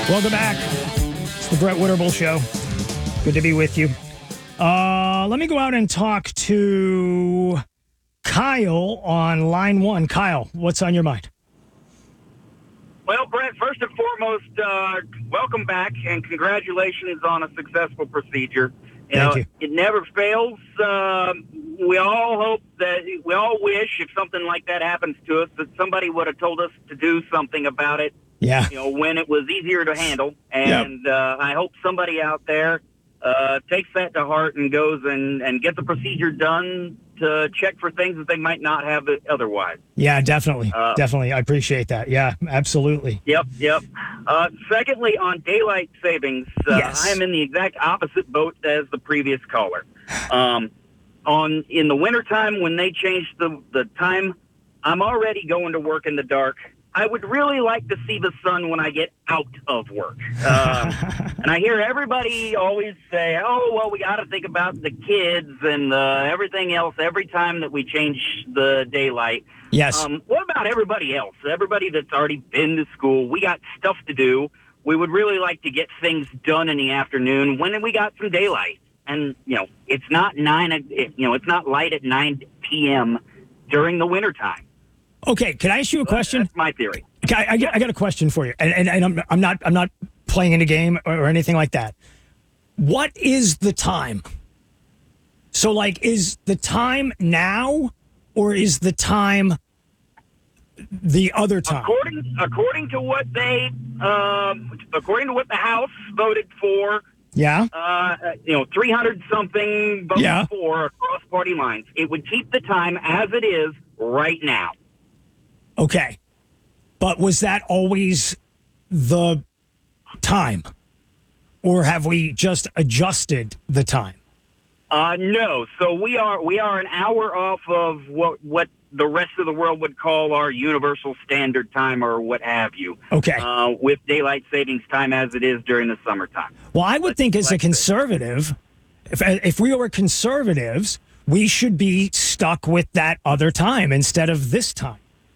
Welcome back. It's the Brett Witterbull Show. Good to be with you. Let me go out and talk to Kyle on line 1. Kyle, what's on your mind? Well, Brett, first and foremost, welcome back and congratulations on a successful procedure. Thank you. It never fails. We all wish if something like that happens to us that somebody would have told us to do something about it. Yeah. When it was easier to handle. And I hope somebody out there takes that to heart and goes and gets the procedure done to check for things that they might not have otherwise. Yeah, definitely. Definitely. I appreciate that. Yeah, absolutely. Yep. Secondly, on daylight savings, Yes. I am in the exact opposite boat as the previous caller. In the wintertime, when they changed the time, I'm already going to work in the dark. I would really like to see the sun when I get out of work. And I hear everybody always say, oh, well, we got to think about the kids and everything else every time that we change the daylight. Yes. What about everybody else? Everybody that's already been to school, we got stuff to do. We would really like to get things done in the afternoon when we got some daylight. And, it's not it's not light at 9 p.m. during the wintertime. Okay, can I ask you a question? That's my theory. I got a question for you, and I'm not playing in a game or anything like that. What is the time? So, is the time now, or is the time the other time? According to what according to what the House voted for. Yeah. 300 something votes for across party lines. It would keep the time as it is right now. Okay. But was that always the time? Or have we just adjusted the time? No. So we are an hour off of what the rest of the world would call our universal standard time or what have you. Okay. With daylight savings time as it is during the summertime. Well, I would think as a conservative, if we were conservatives, we should be stuck with that other time instead of this time.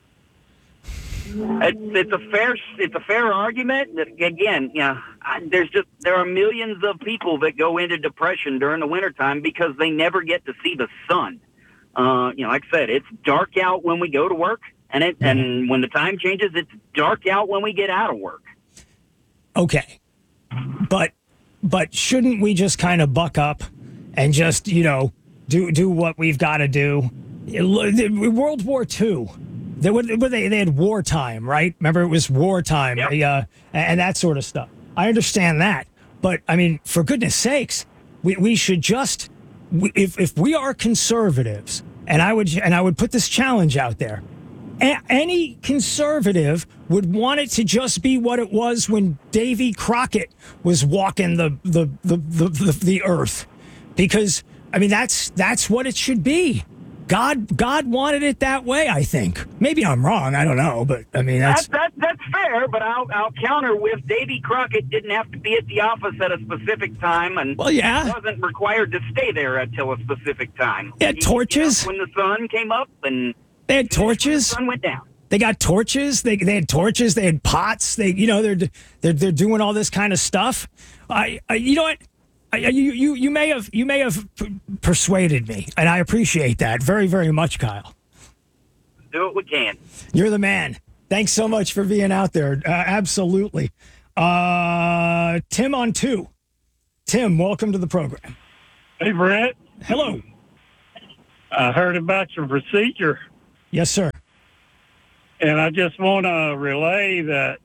It's a fair argument. Again, there are millions of people that go into depression during the wintertime because they never get to see the sun. Like I said, it's dark out when we go to work, and when the time changes, it's dark out when we get out of work. Okay, but shouldn't we just kind of buck up and just do what we've got to do? World War II. They had wartime, right? Remember, it was wartime, and that sort of stuff. I understand that, but I mean, for goodness sakes, we should just, if we are conservatives, and I would put this challenge out there. Any conservative would want it to just be what it was when Davy Crockett was walking the earth, because I mean that's what it should be. God wanted it that way, I think. Maybe I'm wrong. I don't know, but I mean that's fair. But I'll counter with Davy Crockett didn't have to be at the office at a specific time, and wasn't required to stay there until a specific time. They had torches when the sun came up, and they had torches. The sun went down. They got torches. They had torches. They had pots. They're doing all this kind of stuff. You know what? You may have persuaded me, and I appreciate that very, very much, Kyle. Do what we can. You're the man. Thanks so much for being out there. Absolutely. Tim on 2. Tim, welcome to the program. Hey, Brett. Hello. I heard about your procedure. Yes, sir. And I just want to relay that,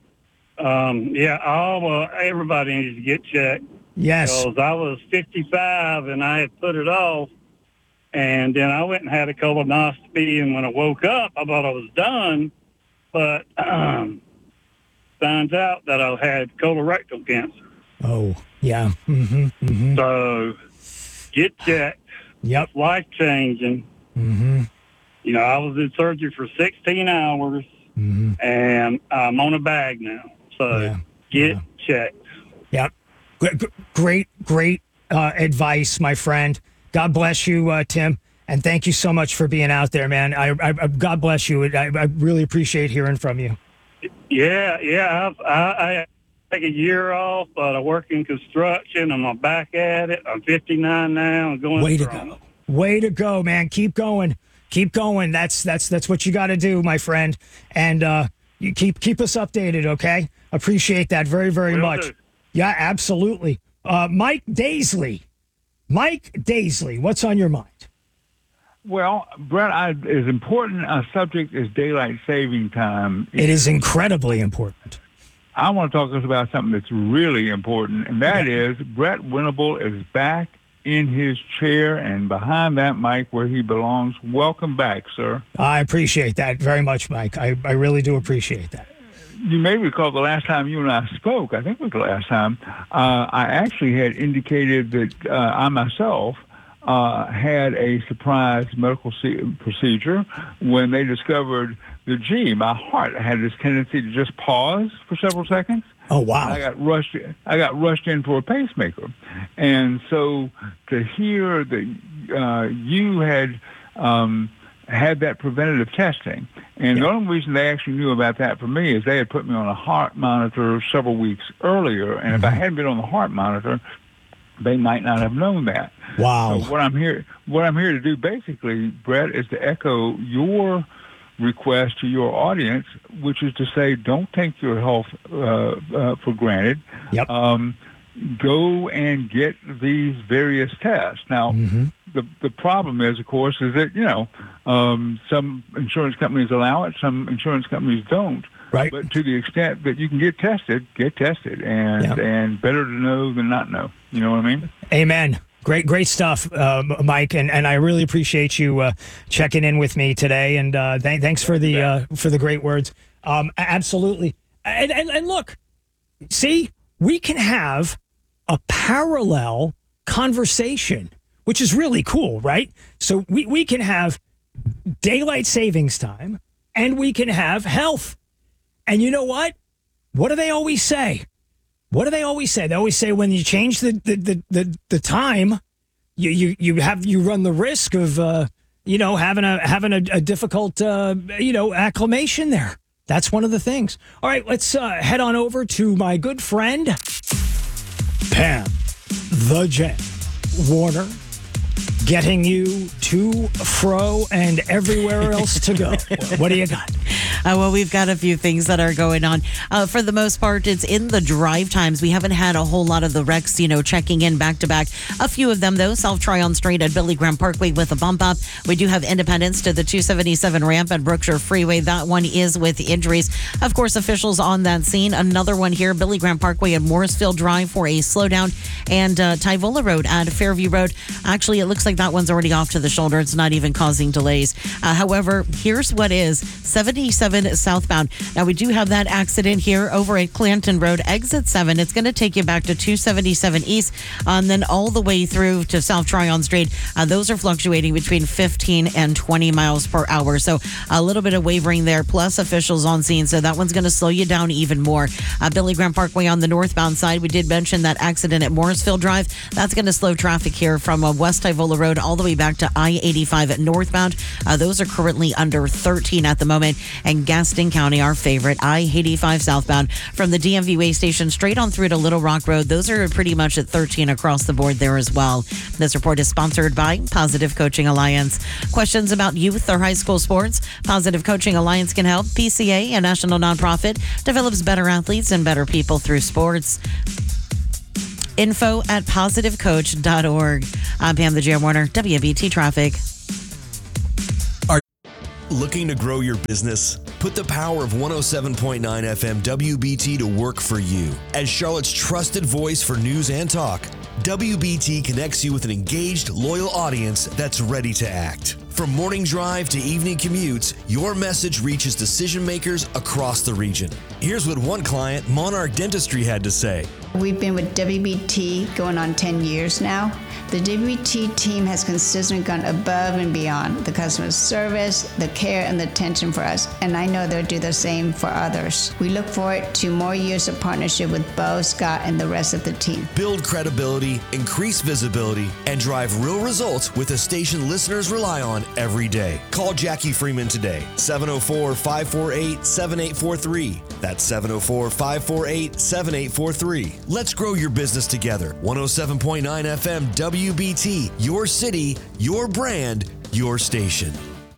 everybody needs to get checked. Yes. Because I was 55 and I had put it off. And then I went and had a colonoscopy. And when I woke up, I thought I was done. But finds out that I had colorectal cancer. Oh, yeah. Mm-hmm, mm-hmm. So get checked. Yep. It's life-changing. Mm-hmm. I was in surgery for 16 hours. Mm-hmm. And I'm on a bag now. So get checked. Yep. Great advice, my friend. God bless you, Tim. And thank you so much for being out there, man. I God bless you. I really appreciate hearing from you. Yeah. I take a year off, but I work in construction. I'm back at it. I'm 59 now and going Way to strong. go. Way to go, man. Keep going. Keep going. That's what you got to do, my friend. And you keep us updated, okay? Appreciate that very, very Will much. do. Yeah, absolutely. Mike Daisley. Mike Daisley, what's on your mind? Well, Brett, as important a subject as daylight saving time, It is incredibly important. I want to talk to us about something that's really important, and that is Brett Winable is back in his chair and behind that mic where he belongs. Welcome back, sir. I appreciate that very much, Mike. I really do appreciate that. You may recall the last time you and I spoke, I think it was the last time, I actually had indicated that I myself had a surprise medical procedure when they discovered that, my heart had this tendency to just pause for several seconds. Oh, wow. I got rushed in for a pacemaker. And so to hear that you had had that preventative testing, and the only reason they actually knew about that for me is they had put me on a heart monitor several weeks earlier, and if I hadn't been on the heart monitor, they might not have known that. Wow. So what I'm here to do basically, Brett, is to echo your request to your audience, which is to say, don't take your health for granted. Yep. Go and get these various tests. Now, the problem is, of course, is that, some insurance companies allow it, some insurance companies don't. Right. But to the extent that you can get tested, and better to know than not know. You know what I mean? Amen. Great stuff, Mike, and I really appreciate you checking in with me today. And thanks for the great words. Absolutely. And look, see, we can have a parallel conversation, which is really cool, right? So we can have daylight savings time, and we can have health. And you know what? What do they always say? They always say when you change the time, you run the risk of having a difficult acclimation there. That's one of the things. All right, let's head on over to my good friend Pam the Jen Warner, getting you to, fro, and everywhere else to go. What do you got? Well, we've got a few things that are going on. For the most part, it's in the drive times. We haven't had a whole lot of the wrecks, checking in back to back. A few of them, though. South Tryon Street at Billy Graham Parkway with a bump up. We do have Independence to the 277 ramp at Brookshire Freeway. That one is with injuries. Of course, officials on that scene. Another one here, Billy Graham Parkway at Morrisfield Drive for a slowdown. And Tyvola Road at Fairview Road. Actually, it looks like that one's already off to the shoulder. It's not even causing delays. However, here's what is 77 southbound. Now, we do have that accident here over at Clanton Road, exit 7. It's going to take you back to 277 east, and then all the way through to South Tryon Street. Those are fluctuating between 15 and 20 miles per hour. So a little bit of wavering there, plus officials on scene. So that one's going to slow you down even more. Billy Graham Parkway on the northbound side. We did mention that accident at Morrisfield Drive. That's going to slow traffic here from West Tyvola Road all the way back to I-85 at northbound. Those are currently under 13 at the moment. And Gaston County, our favorite, I-85 southbound from the DMV Way Station straight on through to Little Rock Road. Those are pretty much at 13 across the board there as well. This report is sponsored by Positive Coaching Alliance. Questions about youth or high school sports? Positive Coaching Alliance can help. PCA, a national nonprofit, develops better athletes and better people through sports. Info at positivecoach.org. I'm Pam the Jen Warner, WBT Traffic. Looking to grow your business? Put the power of 107.9 FM WBT to work for you. As Charlotte's trusted voice for news and talk, WBT connects you with an engaged, loyal audience that's ready to act. From morning drive to evening commutes, your message reaches decision makers across the region. Here's what one client, Monarch Dentistry, had to say. We've been with WBT going on 10 years now. The WBT team has consistently gone above and beyond the customer service, the care, and the attention for us, and I know they'll do the same for others. We look forward to more years of partnership with Bo, Scott, and the rest of the team. Build credibility, increase visibility, and drive real results with a station listeners rely on every day. Call Jackie Freeman today, 704-548-7843. That's 704-548-7843. Let's grow your business together. 107.9 FM WBT, your city, your brand, your station.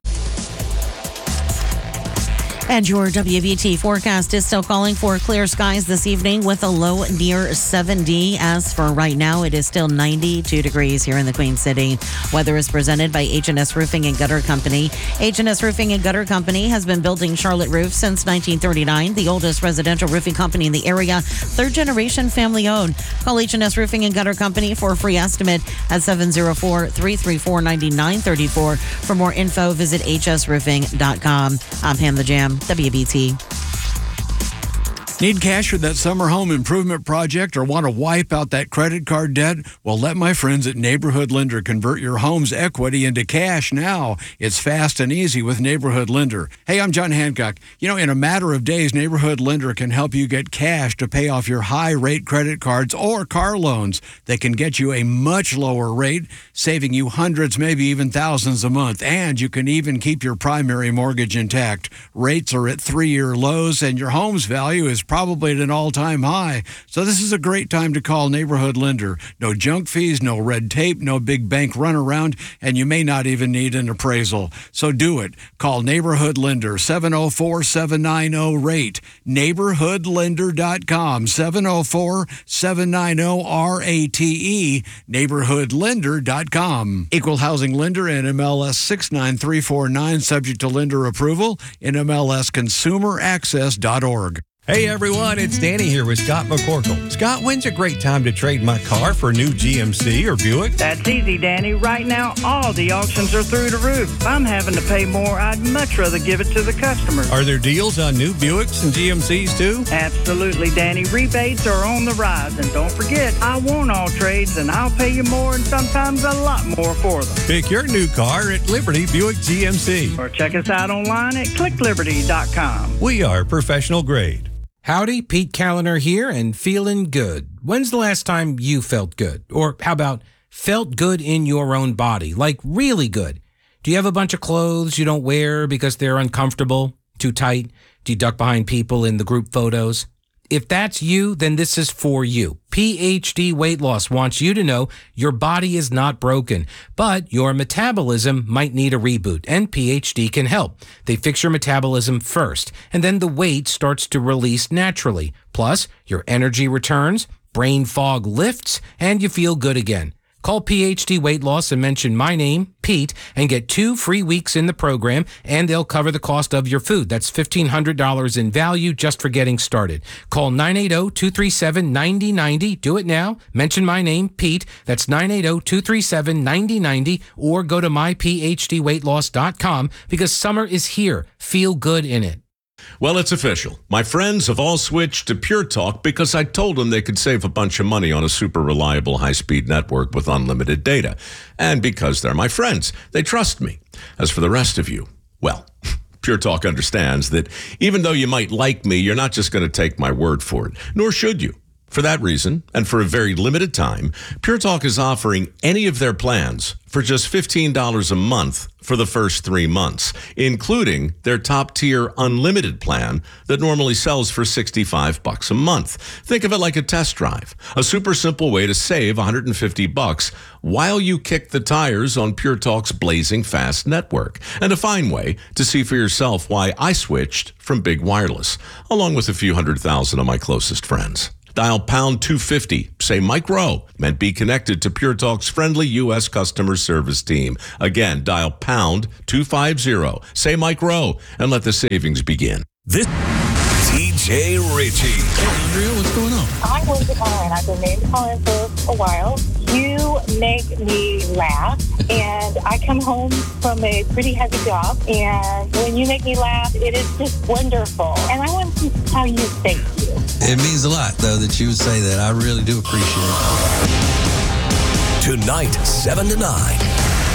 And your WBT forecast is still calling for clear skies this evening with a low near 70. As for right now, it is still 92 degrees here in the Queen City. Weather is presented by H&S Roofing and Gutter Company. H&S Roofing and Gutter Company has been building Charlotte roofs since 1939, the oldest residential roofing company in the area, third generation family owned. Call H&S Roofing and Gutter Company for a free estimate at 704-334-9934. For more info, visit hsroofing.com. I'm Pam the Jam. WBT. Need cash for that summer home improvement project or want to wipe out that credit card debt? Well, let my friends at Neighborhood Lender convert your home's equity into cash now. It's fast and easy with Neighborhood Lender. Hey, I'm John Hancock. You know, in a matter of days, Neighborhood Lender can help you get cash to pay off your high-rate credit cards or car loans. They can get you a much lower rate, saving you hundreds, maybe even thousands a month. And you can even keep your primary mortgage intact. Rates are at 3-year lows, and your home's value is probably at an all-time high. So this is a great time to call Neighborhood Lender. No junk fees, no red tape, no big bank runaround, and you may not even need an appraisal. So do it. Call Neighborhood Lender, 704-790-RATE. NeighborhoodLender.com, 704-790-RATE. NeighborhoodLender.com. Equal housing lender and MLS 69349, subject to lender approval, NMLSConsumerAccess.org. Hey everyone, it's Danny here with Scott McCorkle. Scott, when's a great time to trade my car for a new GMC or Buick? That's easy, Danny. Right now, all the auctions are through the roof. If I'm having to pay more, I'd much rather give it to the customer. Are there deals on new Buicks and GMCs too? Absolutely, Danny. Rebates are on the rise. And don't forget, I want all trades, and I'll pay you more and sometimes a lot more for them. Pick your new car at Liberty Buick GMC. Or check us out online at clickliberty.com. We are professional grade. Howdy, Pete Callender here and feeling good. When's the last time you felt good? Or how about felt good in your own body, like really good? Do you have a bunch of clothes you don't wear because they're uncomfortable, too tight? Do you duck behind people in the group photos? If that's you, then this is for you. PhD Weight Loss wants you to know your body is not broken, but your metabolism might need a reboot, and PhD can help. They fix your metabolism first, and then the weight starts to release naturally. Plus, your energy returns, brain fog lifts, and you feel good again. Call PhD Weight Loss and mention my name, Pete, and get 2 free weeks in the program, and they'll cover the cost of your food. That's $1,500 in value just for getting started. Call 980-237-9090. Do it now. Mention my name, Pete. That's 980-237-9090, or go to myphdweightloss.com because summer is here. Feel good in it. Well, it's official. My friends have all switched to Pure Talk because I told them they could save a bunch of money on a super reliable high-speed network with unlimited data. And because they're my friends, they trust me. As for the rest of you, well, Pure Talk understands that even though you might like me, you're not just going to take my word for it, nor should you. For that reason, and for a very limited time, Pure Talk is offering any of their plans for just $15 a month for the first 3 months, including their top-tier unlimited plan that normally sells for $65 a month. Think of it like a test drive, a super simple way to save $150 while you kick the tires on Pure Talk's blazing fast network, and a fine way to see for yourself why I switched from Big Wireless, along with a few 100,000 of my closest friends. Dial pound 250, say Mike Rowe, and be connected to Pure Talk's friendly U.S. customer service team. Again, dial pound 250, say Mike Rowe, and let the savings begin. This TJ Ritchie. Hey, Andrea, what's going on? I'm Lindsay Conner, and I've been named to call in for a while. You make me laugh, and I come home from a pretty heavy job, and when you make me laugh, it is just wonderful. And I want to tell you thank you. It means a lot, though, that you would say that. I really do appreciate it. Tonight, 7 to 9.